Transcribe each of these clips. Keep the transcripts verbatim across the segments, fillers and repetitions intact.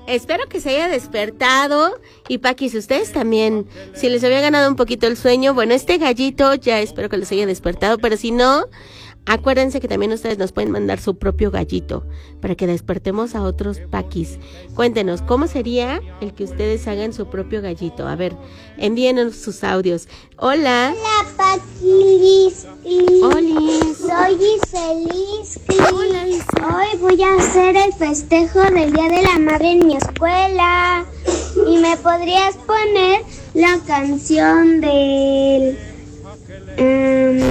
Espero que se haya despertado. Y Paquis, ustedes también, si les había ganado un poquito el sueño, bueno, este gallito ya espero que les haya despertado, pero si no, acuérdense que también ustedes nos pueden mandar su propio gallito para que despertemos a otros Paquis. Cuéntenos, ¿cómo sería el que ustedes hagan su propio gallito? A ver, envíenos sus audios. Hola. Hola, Paquis. Hola. Soy Iselis. Hola, Isel. Hoy voy a hacer el festejo del Día de la Madre en mi escuela. ¿Y me podrías poner la canción del... Um,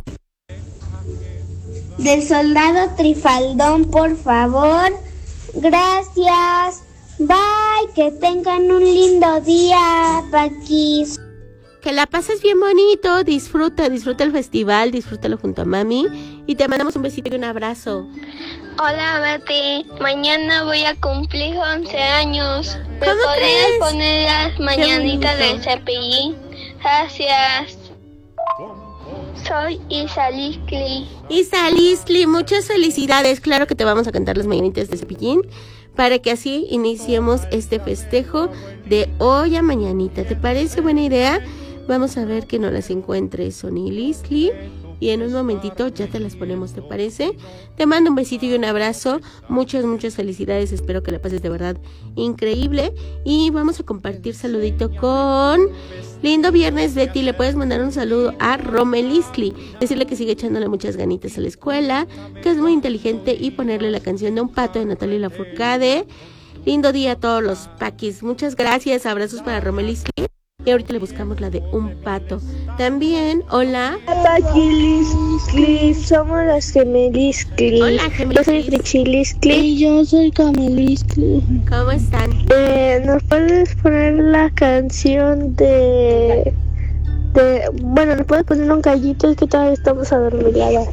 del soldado Trifaldón, por favor? Gracias. Bye. Que tengan un lindo día, Paquis. Que la pases bien bonito, disfruta, disfruta el festival, disfrútalo junto a mami y te mandamos un besito y un abrazo. Hola, Betty. Mañana voy a cumplir once años. ¿Me ¿Cómo podrías crees? poner las mañanitas bonito. del Cepillín? Gracias. Soy Isa Lisli. Isa Lisli, muchas felicidades. Claro que te vamos a cantar las mañanitas de Cepillín para que así iniciemos este festejo de hoy a mañanita. ¿Te parece buena idea? Vamos a ver que no las encuentre Sony Lisli y en un momentito ya te las ponemos, ¿te parece? Te mando un besito y un abrazo. Muchas, muchas felicidades. Espero que la pases de verdad increíble. Y vamos a compartir saludito con... Lindo viernes, Betty. Le puedes mandar un saludo a Romelisli. Decirle que sigue echándole muchas ganitas a la escuela, que es muy inteligente y ponerle la canción de Un pato de Natalia Lafourcade. Lindo día a todos los Paquis. Muchas gracias. Abrazos para Romelisli. Y ahorita le buscamos la de Un pato. También, hola. Paquilis, somos las Gemeliscli. Hola, Yo soy Gemeliscli. Frichiliscli. Y yo soy Cameliscli. ¿Cómo están? Eh, ¿Nos puedes poner la canción de... de bueno, ¿nos puedes poner un gallito? Es que todavía estamos adormiladas.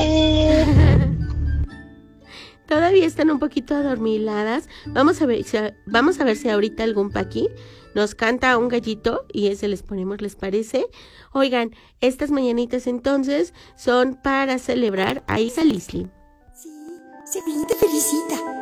Todavía están un poquito adormiladas. Vamos a ver si, vamos a ver si ahorita algún Paqui nos canta un gallito y ese les ponemos, ¿les parece? Oigan, estas mañanitas entonces son para celebrar a Isa Lisli. Sí, Cepillín te felicita.